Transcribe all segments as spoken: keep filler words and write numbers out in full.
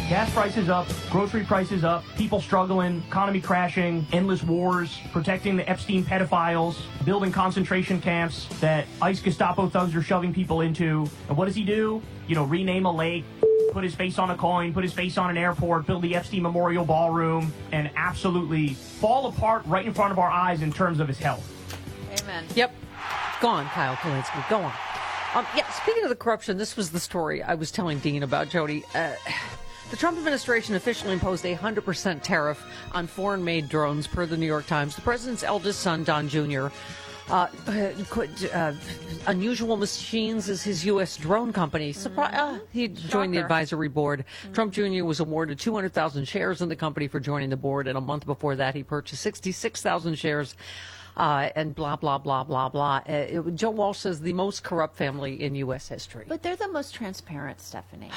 Gas prices up, grocery prices up, people struggling, economy crashing, endless wars, protecting the Epstein pedophiles, building concentration camps that ICE Gestapo thugs are shoving people into. And what does he do? You know, rename a lake, put his face on a coin, put his face on an airport, build the Epstein Memorial Ballroom, and absolutely fall apart right in front of our eyes in terms of his health. Amen. Yep. Go on, Kyle Kulinski. Go on. Um, yeah, speaking of the corruption, this was the story I was telling Dean about, Jody. Uh, the Trump administration officially imposed a one hundred percent tariff on foreign-made drones, per the New York Times. The president's eldest son, Don Junior, Uh, could, uh, Unusual Machines is his U S drone company. Surpri- uh, he joined the advisory board. Mm-hmm. Trump Junior was awarded two hundred thousand shares in the company for joining the board, and a month before that, he purchased sixty-six thousand shares. Uh, and blah, blah, blah, blah, blah. Uh, it, Joe Walsh says the most corrupt family in U S history. But they're the most transparent, Stephanie.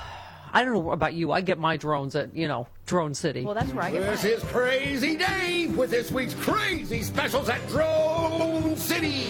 I don't know about you. I get my drones at, you know, Drone City. Well, that's where I get This mine. is Crazy Dave with this week's crazy specials at Drone City.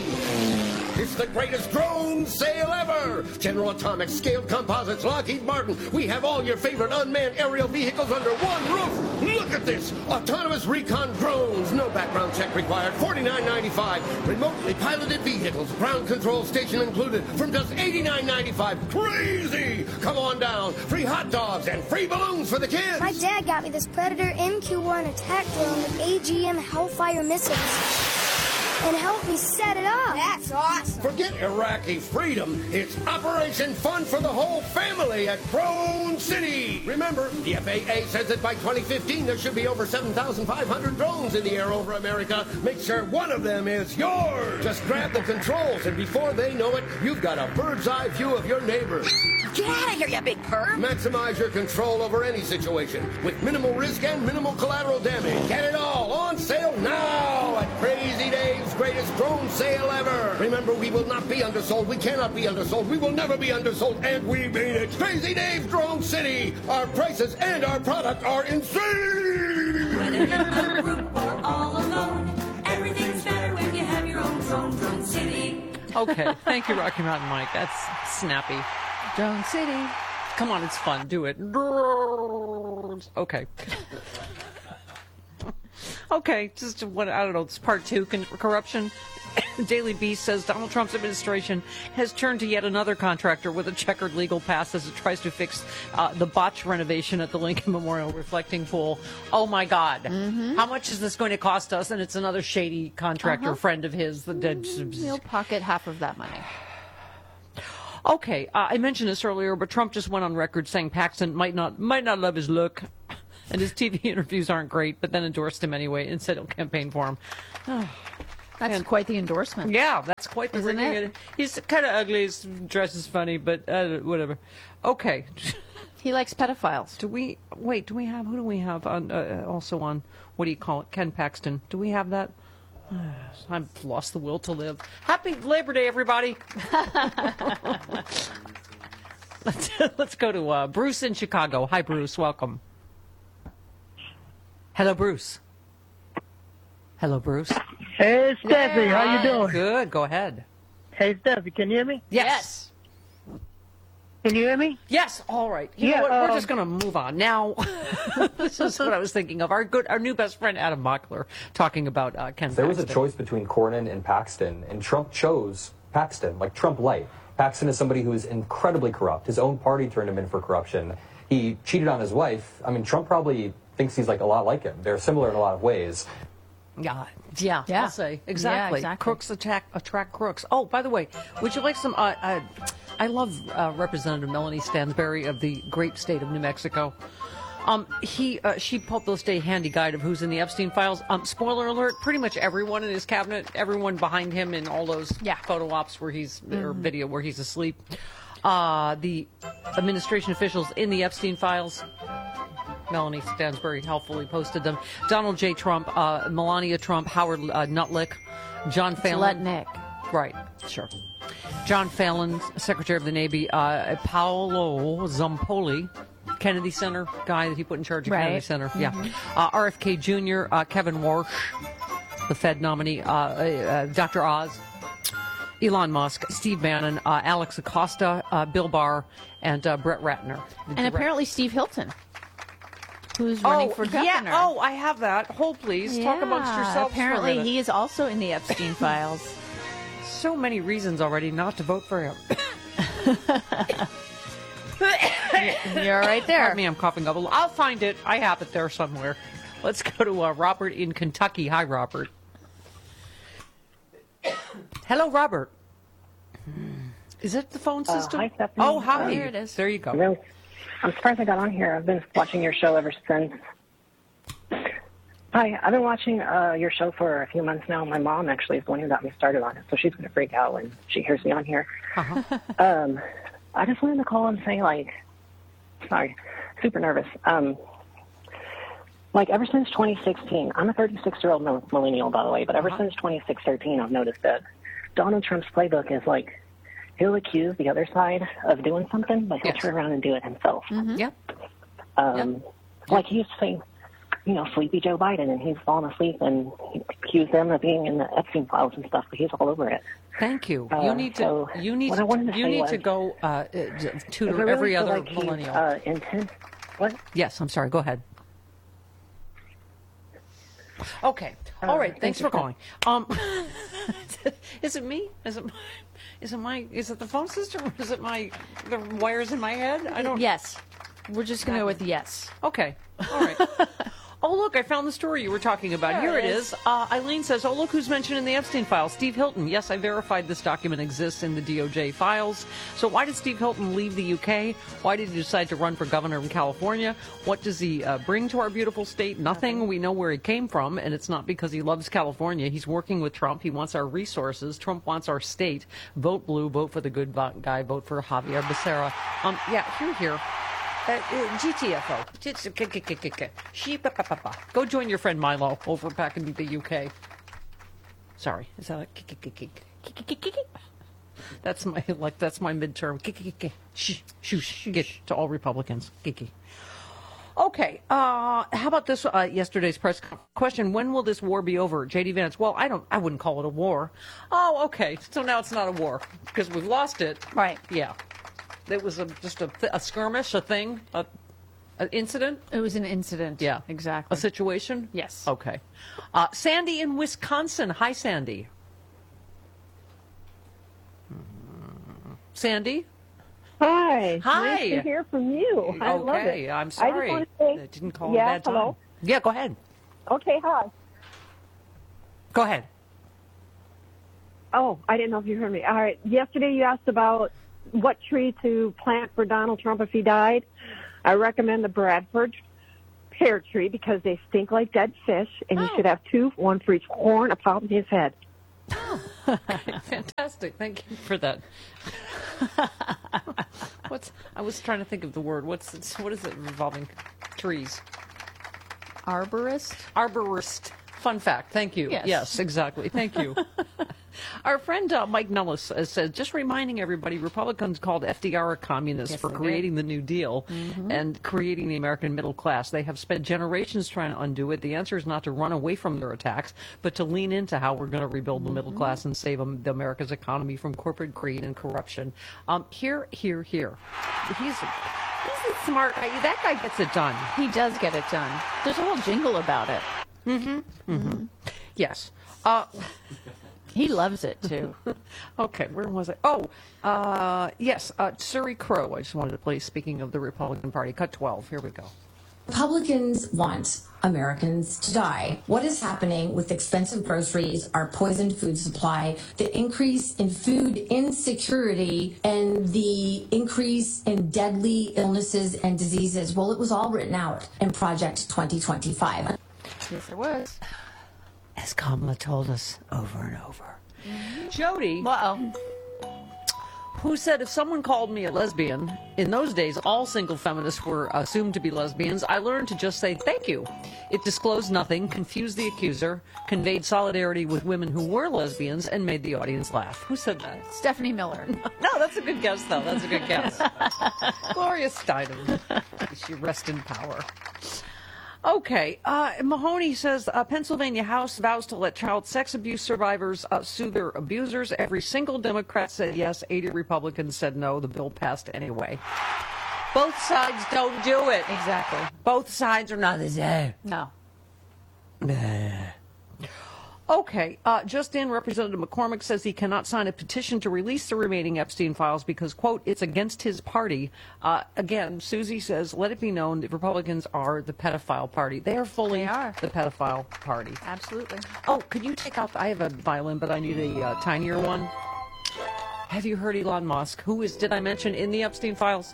It's the greatest drone sale ever. General Atomics, Scaled Composites, Lockheed Martin. We have all your favorite unmanned aerial vehicles under one roof. Look at this. Autonomous recon drones. No background check required. forty-nine ninety-five. Remotely piloted vehicles. Ground control station included from just eighty-nine ninety-five. Crazy. Come on down. Free hot dogs and free balloons for the kids. My dad got me this Predator M Q one attack drone with A G M Hellfire missiles and helped me set it up. That's awesome. Forget Iraqi freedom. It's Operation Fun for the whole family at Drone City. Remember, the F A A says that by twenty fifteen, there should be over seven thousand five hundred drones in the air over America. Make sure one of them is yours. Just grab the controls, and before they know it, you've got a bird's eye view of your neighbors. Get out of here, you big perv. Maximize your control over any situation with minimal risk and minimal collateral damage. Get it all on sale now at Crazy Dave's greatest drone sale ever. Remember, we will not be undersold. We cannot be undersold. We will never be undersold, and we mean it. Crazy Dave's Drone City. Our prices and our product are insane. Whether you're a group or all alone, everything's better when you have your own drone, Drone City. Okay. Thank you, Rocky Mountain Mike. That's snappy. Drone City. Come on, it's fun. Do it. Okay. Okay, just what, I don't know, it's part two, con- corruption. Daily Beast says Donald Trump's administration has turned to yet another contractor with a checkered legal past as it tries to fix uh, the botched renovation at the Lincoln Memorial Reflecting Pool. Oh, my God. Mm-hmm. How much is this going to cost us? And it's another shady contractor uh-huh. friend of his. The dead. He'll pocket half of that money. Okay, uh, I mentioned this earlier, but Trump just went on record saying Paxton might not might not love his look, and his T V interviews aren't great, but then endorsed him anyway and said he'll campaign for him. Oh, that's and, quite the endorsement. Yeah, that's quite the Isn't it? it? He's kind of ugly, his dress is funny, but uh, whatever. Okay. He likes pedophiles. Do we, wait, do we have, who do we have on, uh, also on, what do you call it, Ken Paxton? Do we have that? I've lost the will to live. Happy Labor Day, everybody. let's, let's go to uh, Bruce in Chicago. Hi, Bruce. Welcome. Hello, Bruce. Hello, Bruce. Hey, Steffi. Yeah. How you doing? Good. Go ahead. Hey, Steffi. Can you hear me? Yes. yes. Can you hear me? Yes. All right. You yeah, know what? um, We're just going to move on now. This is what I was thinking of. Our good, our new best friend Adam Mockler talking about uh, Ken. There Paxton. was a choice between Cornyn and Paxton, and Trump chose Paxton, like Trump light. Paxton is somebody who is incredibly corrupt. His own party turned him in for corruption. He cheated on his wife. I mean, Trump probably thinks he's like a lot like him. They're similar in a lot of ways. Yeah, yeah, yeah. I'll say exactly. Yeah, exactly. Crooks attack attract crooks. Oh, by the way, would you like some? Uh, uh, I love uh, Representative Melanie Stansbury of the great state of New Mexico. Um, he uh, she published a handy guide of who's in the Epstein files. Um, spoiler alert: pretty much everyone in his cabinet, everyone behind him in all those yeah. photo ops where he's mm-hmm. or video where he's asleep. Uh, the administration officials in the Epstein files. Melanie Stansbury helpfully posted them. Donald J. Trump, uh, Melania Trump, Howard uh, Nutlick, John Fallon. Letnick. Right, sure. John Fallon, Secretary of the Navy, uh, Paolo Zampoli, Kennedy Center guy that he put in charge of right. Kennedy Center. Mm-hmm. Yeah. Uh, R F K Junior, uh, Kevin Warsh, the Fed nominee, uh, uh, Doctor Oz, Elon Musk, Steve Bannon, uh, Alex Acosta, uh, Bill Barr, and uh, Brett Ratner. And apparently Steve Hilton. who's running oh, for governor. Yeah. Oh, I have that. Hold, please. Talk amongst Yeah, yourselves. Apparently, for a minute. he is also in the Epstein files. So many reasons already not to vote for him. You're right there. Pardon me, I'm coughing up a little. I'll find it. I have it there somewhere. Let's go to uh, Robert in Kentucky. Hi, Robert. Hello, Robert. Is it the phone system? Uh, hi, Stephanie. Oh, hi. Oh, here it is. There you go. Hello. I'm surprised I got on here. I've been watching your show ever since. Hi, I've been watching uh, your show for a few months now. My mom actually is the one who got me started on it, so she's going to freak out when she hears me on here. Uh-huh. um, I just wanted to call and say, like, sorry, super nervous. Um, like, ever since twenty sixteen, I'm a thirty-six-year-old millennial, by the way, but ever Uh-huh. since twenty thirteen, I've noticed that Donald Trump's playbook is, like, he'll accuse the other side of doing something, but he'll Yes. turn around and do it himself. Mm-hmm. Yep. Um, Like he used to say, you know, sleepy Joe Biden, and he's fallen asleep and he accused them of being in the Epstein files and stuff, but he's all over it. Thank you. Uh, you need to. so you need what to. I wanted to you say need was- to go uh, uh, Is tutor it really every so, other like, he's, millennial. Uh, intent? What? Yes. I'm sorry. Go ahead. Okay. Uh, All right. thank Thanks you, for sir. calling. Um, is it me? Is it? My, is it my? Is it the phone system? Or is it my the wires in my head? I don't. Yes. We're just going to go with yes. Okay. All right. Oh, look, I found the story you were talking about. There Here it it is. is. Uh, Eileen says, oh, look who's mentioned in the Epstein files. Steve Hilton. Yes, I verified this document exists in the D O J files. So why did Steve Hilton leave the U K? Why did he decide to run for governor in California? What does he uh, bring to our beautiful state? Nothing. Nothing. We know where he came from, and it's not because he loves California. He's working with Trump. He wants our resources. Trump wants our state. Vote blue. Vote for the good guy. Vote for Javier Becerra. Um, yeah, here, here. Uh, uh, G T F O. Go join your friend Milo over back in the U K. Sorry, is that a That's my like that's my midterm. Shh, shh, get to all Republicans. Okay, uh, how about this? Uh, yesterday's press question: when will this war be over? J D Vance. Well, I don't. I wouldn't call it a war. Oh, okay. So now it's not a war because we've lost it. Right. Yeah. It was a, just a, a skirmish, a thing, a, an incident. It was an incident. Yeah, Exactly. A situation. Yes. Okay. Uh, Sandy in Wisconsin. Hi, Sandy. Sandy. Hi. Hi. Nice to hear from you. I okay. love it. I'm I sorry. just want to say, I didn't call yeah, it a bad time. hello? Yeah, go ahead. Okay, hi. Go ahead. Oh, I didn't know if you heard me. All right. Yesterday you asked about what tree to plant for Donald Trump if he died. I recommend the Bradford pear tree because they stink like dead fish, and Oh. you should have two, one for each horn upon his head. Okay, fantastic. Thank you for that. What's? I was trying to think of the word. What's? It's, what is it involving trees? Arborist? Arborist. Fun fact. Thank you. Yes. Yes, exactly. Thank you. Our friend uh, Mike Nellis uh, said, just reminding everybody, Republicans called F D R a communist Yes, for they creating the New Deal and creating the American middle class. They have spent generations trying to undo it. The answer is not to run away from their attacks, but to lean into how we're going to rebuild the middle class and save um, the America's economy from corporate greed and corruption. Um, here, here, here. He's, he's a smart guy. That guy gets it done. He does get it done. There's a whole jingle about it. Mm-hmm. Mm-hmm. Yes. Uh, he loves it, too. Okay, where was I? Oh, uh, yes, uh, Suri Crow. I just wanted to play, speaking of the Republican Party. Cut twelve. Here we go. Republicans want Americans to die. What is happening with expensive groceries, our poisoned food supply, the increase in food insecurity, and the increase in deadly illnesses and diseases? Well, it was all written out in Project twenty twenty-five. Yes, it was. As Kamala told us over and over. Jody, Uh-oh. who said if someone called me a lesbian, in those days all single feminists were assumed to be lesbians, I learned to just say thank you. It disclosed nothing, confused the accuser, conveyed solidarity with women who were lesbians, and made the audience laugh. Who said that? Stephanie Miller. No, that's a good guess, though. That's a good guess. Gloria Steinem. May she rest in power. Okay, uh, Mahoney says uh, Pennsylvania House vows to let child sex abuse survivors uh, sue their abusers. Every single Democrat said yes, eighty Republicans said no. The bill passed anyway. Both sides don't do it. Exactly. Both sides are not the same. No. Okay, uh, just in, Representative McCormick says he cannot sign a petition to release the remaining Epstein files because, quote, it's against his party. Uh, again, Susie says, let it be known that Republicans are the pedophile party. They are fully They are. the pedophile party. Absolutely. Oh, could you take out, I have a violin, but I need a uh, tinier one. Have you heard Elon Musk? Who is, did I mention, in the Epstein files?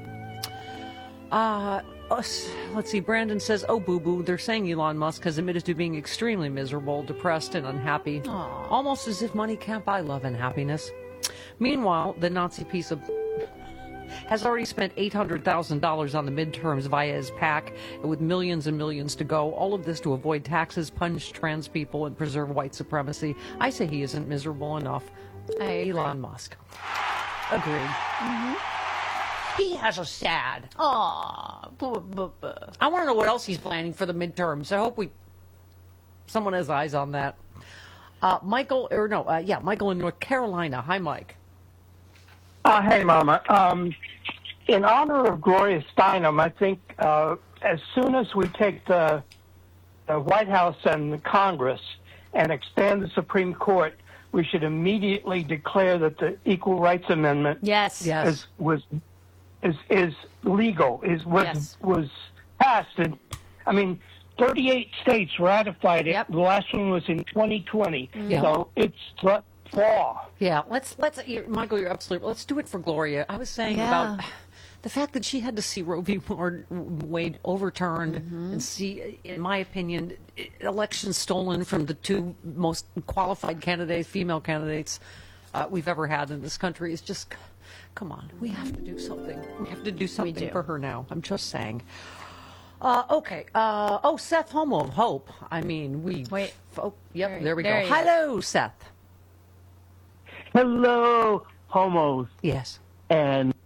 Uh, us- let's see, Brandon says, oh, boo-boo, they're saying Elon Musk has admitted to being extremely miserable, depressed, and unhappy. Aw. Almost as if money can't buy love and happiness. Meanwhile, the Nazi piece of has already spent eight hundred thousand dollars on the midterms via his PAC, with millions and millions to go. All of this to avoid taxes, punish trans people, and preserve white supremacy. I say he isn't miserable enough. I Elon Musk. Agreed. Mm-hmm. He has a sad. Aw. Buh, buh, buh. I want to know what else he's planning for the midterms. I hope we someone has eyes on that. Uh, Michael, or no, uh, yeah, Michael in North Carolina. Hi, Mike. Uh, hey, Mama. Um, in honor of Gloria Steinem, I think uh, as soon as we take the, the White House and the Congress and expand the Supreme Court, we should immediately declare that the Equal Rights Amendment Yes. Yes. is was is is legal, is was Yes. was passed. And I mean, thirty-eight states ratified it. Yep. The last one was in twenty twenty. Yeah. So it's the law. Yeah, let's let's you're, Michael, you're absolutely. Let's do it for Gloria. I was saying Yeah. about the fact that she had to see Roe v. Wade overturned Mm-hmm. and see, in my opinion, elections stolen from the two most qualified candidates, female candidates uh, we've ever had in this country is just, come on, we have to do something. We have to do something do. for her now. I'm just saying. Uh, okay. Uh, oh, Seth Homo of Hope. I mean, we. Wait. Oh, yep. There- There, we there go. he is. Hello, Seth. Hello, homos. Yes. And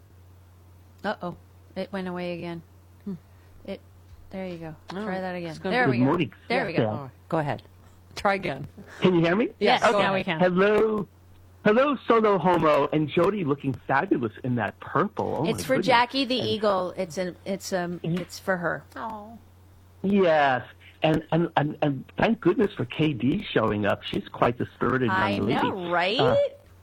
Uh-oh. It went away again. Hmm. It. There you go. Oh, Try that again. it's gonna There Good we go. morning. There we go. Yeah. All right, go ahead. Try again. Can you hear me? Yes, Yes, go now ahead. we can. Hello. Hello, Solo Homo, and Jody looking fabulous in that purple. Oh, It's my for goodness. Jackie the Eagle. It's an. It's um. It's for her. Oh. Yes, and, and and and thank goodness for K D showing up. She's quite the spirited young I lady. know, right? Uh,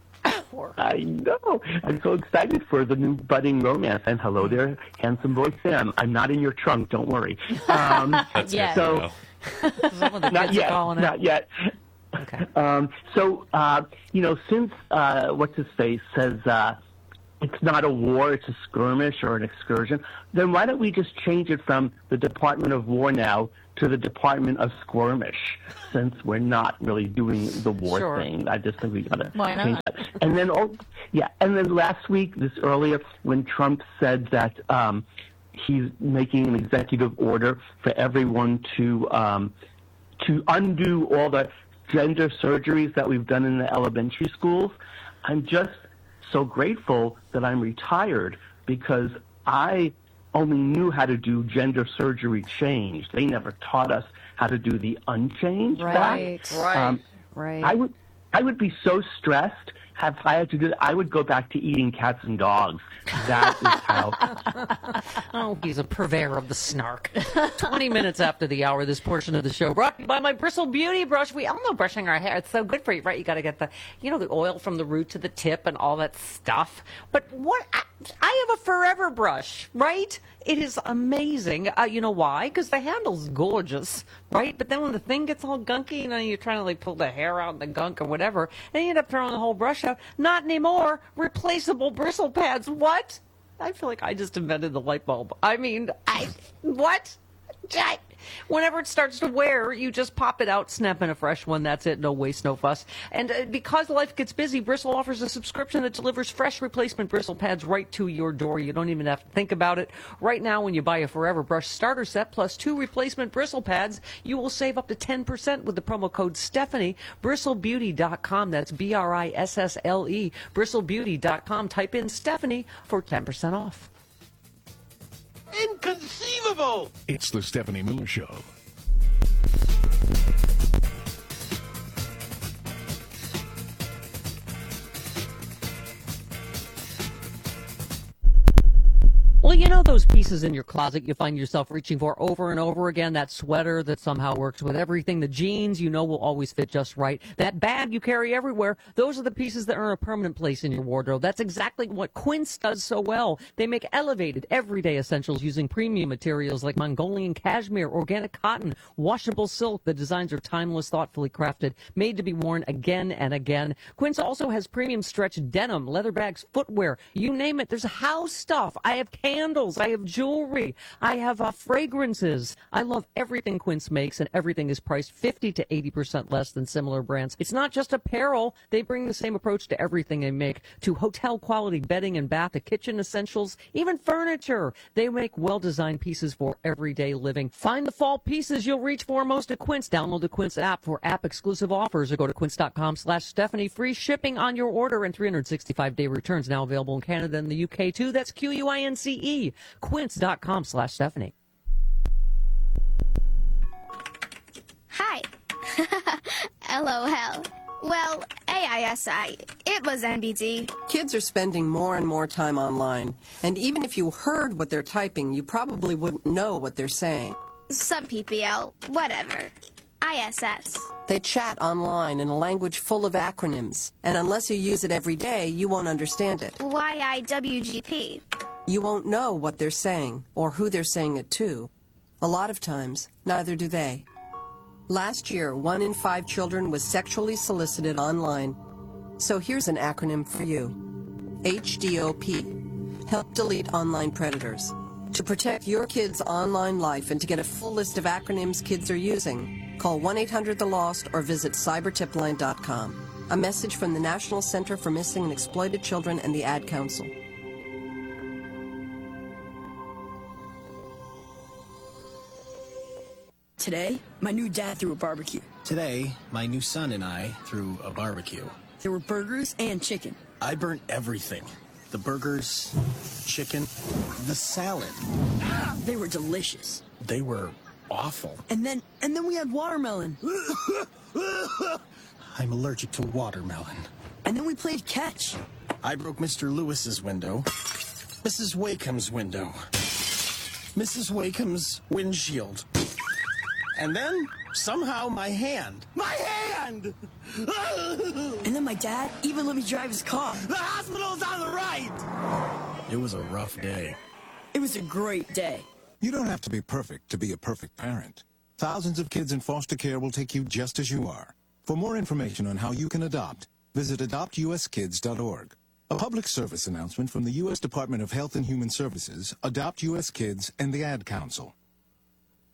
I know. I'm so excited for the new budding romance. And hello there, handsome boy Sam. I'm not in your trunk. Don't worry. Um, Yeah. So Some of the not kids are yet. calling it. Not yet. Okay. Um, so, uh, you know, since uh, what's his face says uh, it's not a war, it's a skirmish or an excursion, then why don't we just change it from the Department of War now to the Department of Squirmish, since we're not really doing the war Sure. thing. I just think we got to Why change not? that. And then, oh, yeah, and then last week, this earlier, when Trump said that um, he's making an executive order for everyone to um, to undo all the gender surgeries that we've done in the elementary schools, I'm just so grateful that I'm retired, because I only knew how to do gender surgery change. They never taught us how to do the unchanged Right. back. Right. Um, Right. I would I would be so stressed if I had to do that. I would go back to eating cats and dogs. That is how. Oh, he's a purveyor of the snark. twenty minutes after the hour, this portion of the show brought to you by my Bristle Beauty Brush. We all know brushing our hair. It's so good for you, right? You got to get the, you know, the oil from the root to the tip and all that stuff. But what, I, I have a Forever brush, right? It is amazing. Uh, you know why? Because the handle's gorgeous, right? But then when the thing gets all gunky, you know, you're trying to like pull the hair out and the gunk or whatever, and you end up throwing the whole brush out. Not anymore. Replaceable bristle pads. What? I feel like I just invented the light bulb. I mean, I what? I, whenever it starts to wear, you just pop it out, snap in a fresh one. That's it. No waste, no fuss. And uh, because life gets busy, Bristle offers a subscription that delivers fresh replacement bristle pads right to your door. You don't even have to think about it. Right now, when you buy a Forever Brush starter set plus two replacement bristle pads, you will save up to ten percent with the promo code Stephanie. bristle beauty dot com. That's B R I S S L E. bristle beauty dot com. Type in Stephanie for ten percent off. Inconceivable! It's the Stephanie Miller Show. Well, pieces in your closet you find yourself reaching for over and over again. That sweater that somehow works with everything. The jeans you know will always fit just right. That bag you carry everywhere. Those are the pieces that earn a permanent place in your wardrobe. That's exactly what Quince does so well. They make elevated, everyday essentials using premium materials like Mongolian cashmere, organic cotton, washable silk. The designs are timeless, thoughtfully crafted, made to be worn again and again. Quince also has premium stretch denim, leather bags, footwear, you name it. There's house stuff. I have candles. I have jewelry. I have uh, fragrances. I love everything Quince makes, and everything is priced fifty to eighty percent less than similar brands. It's not just apparel. They bring the same approach to everything they make, to hotel quality bedding and bath, to kitchen essentials, even furniture. They make well-designed pieces for everyday living. Find the fall pieces you'll reach for most at Quince. Download the Quince app for app-exclusive offers or go to quince.com slash Stephanie. Free shipping on your order and three hundred sixty-five day returns now available in Canada and the U K too. That's Q U I N C E. Quince.com slash Stephanie. Hi. LOL. Well, A I S I. It was N B T. Kids are spending more and more time online, and even if you heard what they're typing, you probably wouldn't know what they're saying. Sub P P L. Whatever. I S S. They chat online in a language full of acronyms, and unless you use it every day, you won't understand it. Y I W G P. You won't know what they're saying or who they're saying it to. A lot of times, neither do they. Last year, one in five children was sexually solicited online. So here's an acronym for you. H D O P. Help delete online predators. To protect your kids' online life and to get a full list of acronyms kids are using, call one eight hundred the lost or visit cyber tip line dot com. A message from the National Center for Missing and Exploited Children and the Ad Council. Today, my new dad threw a barbecue. Today, my new son and I threw a barbecue. There were burgers and chicken. I burnt everything. The burgers, chicken, the salad. They were delicious. They were awful. And then, and then we had watermelon. I'm allergic to watermelon. And then we played catch. I broke Mister Lewis's window, Missus Wakeham's window, Missus Wakeham's windshield. And then, somehow, my hand. My hand! And then my dad even let me drive his car. The hospital's on the right! It was a rough day. It was a great day. You don't have to be perfect to be a perfect parent. Thousands of kids in foster care will take you just as you are. For more information on how you can adopt, visit adopt u s kids dot org. A public service announcement from the U S Department of Health and Human Services, Adopt U S Kids, and the Ad Council.